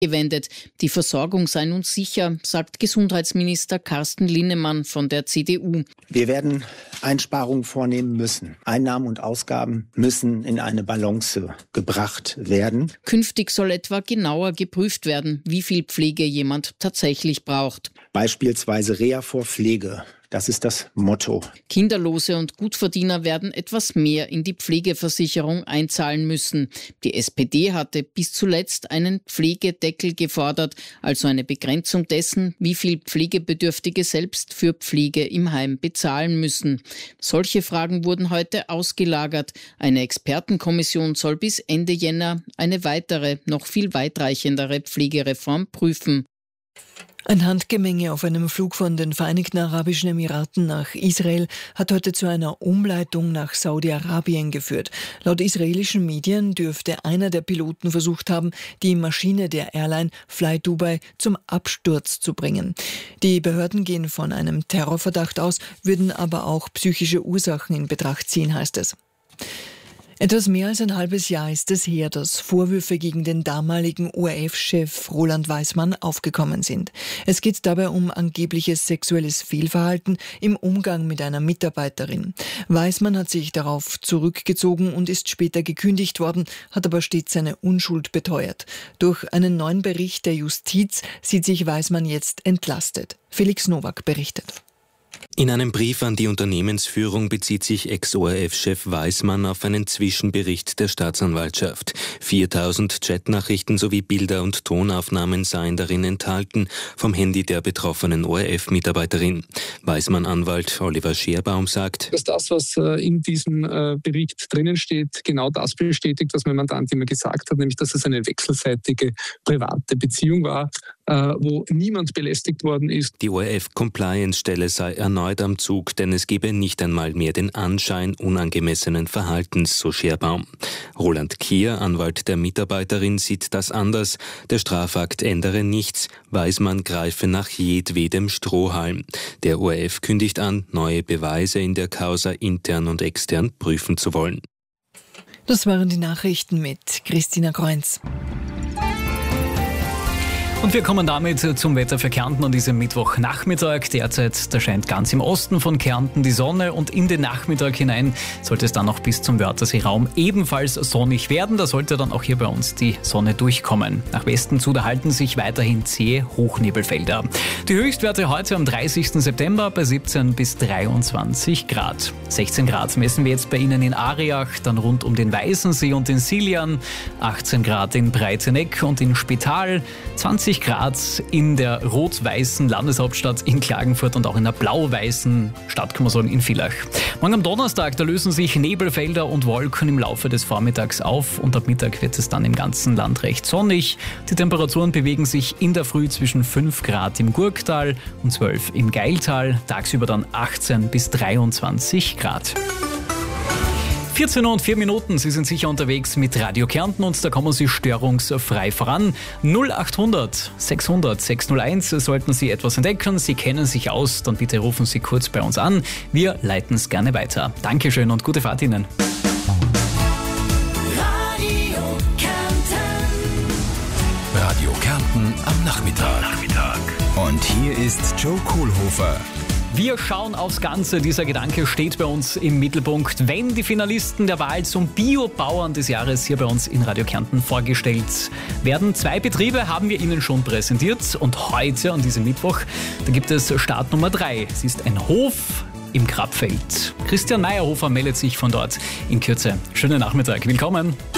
gewendet. Die Versorgung sei nun sicher, sagt Gesundheitsminister Carsten Linnemann von der CDU. Wir werden Einsparungen vornehmen müssen. Einnahmen und Ausgaben müssen in eine Balance gebracht werden. Künftig soll etwa genauer geprüft werden, wie viel Pflege jemand tatsächlich braucht. Beispielsweise Reha vor Pflege. Das ist das Motto. Kinderlose und Gutverdiener werden etwas mehr in die Pflegeversicherung einzahlen müssen. Die SPD hatte bis zuletzt einen Pflegedeckel gefordert, also eine Begrenzung dessen, wie viel Pflegebedürftige selbst für Pflege im Heim bezahlen müssen. Solche Fragen wurden heute ausgelagert. Eine Expertenkommission soll bis Ende Jänner eine weitere, noch viel weitreichendere Pflegereform prüfen. Ein Handgemenge auf einem Flug von den Vereinigten Arabischen Emiraten nach Israel hat heute zu einer Umleitung nach Saudi-Arabien geführt. Laut israelischen Medien dürfte einer der Piloten versucht haben, die Maschine der Airline Fly Dubai zum Absturz zu bringen. Die Behörden gehen von einem Terrorverdacht aus, würden aber auch psychische Ursachen in Betracht ziehen, heißt es. Etwas mehr als ein halbes Jahr ist es her, dass Vorwürfe gegen den damaligen ORF-Chef Roland Weismann aufgekommen sind. Es geht dabei um angebliches sexuelles Fehlverhalten im Umgang mit einer Mitarbeiterin. Weismann hat sich darauf zurückgezogen und ist später gekündigt worden, hat aber stets seine Unschuld beteuert. Durch einen neuen Bericht der Justiz sieht sich Weismann jetzt entlastet. Felix Nowak berichtet. In einem Brief an die Unternehmensführung bezieht sich Ex-ORF-Chef Weismann auf einen Zwischenbericht der Staatsanwaltschaft. 4000 Chatnachrichten sowie Bilder und Tonaufnahmen seien darin enthalten, vom Handy der betroffenen ORF-Mitarbeiterin. Weismann-Anwalt Oliver Scherbaum sagt, dass das, was in diesem Bericht drinnen steht, genau das bestätigt, was mein Mandant immer gesagt hat, nämlich dass es eine wechselseitige private Beziehung war, wo niemand belästigt worden ist. Die ORF-Compliance-Stelle sei erneut am Zug, denn es gebe nicht einmal mehr den Anschein unangemessenen Verhaltens, so Scherbaum. Roland Kier, Anwalt der Mitarbeiterin, sieht das anders. Der Strafakt ändere nichts. Weismann greife nach jedwedem Strohhalm. Der ORF kündigt an, neue Beweise in der Causa intern und extern prüfen zu wollen. Das waren die Nachrichten mit Christina Kreunz. Und wir kommen damit zum Wetter für Kärnten an diesem Mittwochnachmittag. Derzeit, da scheint ganz im Osten von Kärnten die Sonne und in den Nachmittag hinein sollte es dann noch bis zum Wörthersee-Raum ebenfalls sonnig werden. Da sollte dann auch hier bei uns die Sonne durchkommen. Nach Westen zu, da halten sich weiterhin zähe Hochnebelfelder. Die Höchstwerte heute am 30. September bei 17 bis 23 Grad. 16 Grad messen wir jetzt bei Ihnen in Ariach, dann rund um den Weißensee und den Siljan. 18 Grad in Breiteneck und in Spital. 20 Grad in der rot-weißen Landeshauptstadt in Klagenfurt und auch in der blau-weißen Stadt, kann man sagen, in Villach. Morgen am Donnerstag, da lösen sich Nebelfelder und Wolken im Laufe des Vormittags auf und ab Mittag wird es dann im ganzen Land recht sonnig. Die Temperaturen bewegen sich in der Früh zwischen 5 Grad im Gurktal und 12 im Geiltal, tagsüber dann 18 bis 23 Grad. 14 Uhr und 4 Minuten, Sie sind sicher unterwegs mit Radio Kärnten und da kommen Sie störungsfrei voran. 0800 600 601 sollten Sie etwas entdecken, Sie kennen sich aus, dann bitte rufen Sie kurz bei uns an. Wir leiten es gerne weiter. Dankeschön und gute Fahrt Ihnen. Radio Kärnten am Nachmittag. Und hier ist Joe Kohlhofer. Wir schauen aufs Ganze. Dieser Gedanke steht bei uns im Mittelpunkt, wenn die Finalisten der Wahl zum Biobauern des Jahres hier bei uns in Radio Kärnten vorgestellt werden. 2 Betriebe haben wir Ihnen schon präsentiert und heute an diesem Mittwoch, da gibt es Start Nummer 3. Es ist ein Hof im Grabfeld. Christian Meyerhofer meldet sich von dort in Kürze. Schönen Nachmittag. Willkommen.